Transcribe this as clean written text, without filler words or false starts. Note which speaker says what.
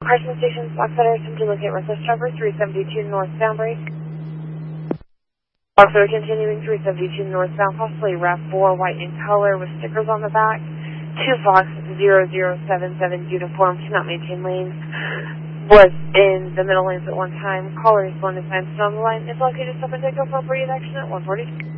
Speaker 1: Carson Station, Boxer, simply locate Restless Driver 372 northbound break. Also continuing 372 northbound, possibly RAV4, white in color with stickers on the back. 2 Fox 0077 uniform, cannot maintain lanes. Was in the middle lanes at one time. Caller is 1 is 9 on the line. Is located stop and take over for action at 140.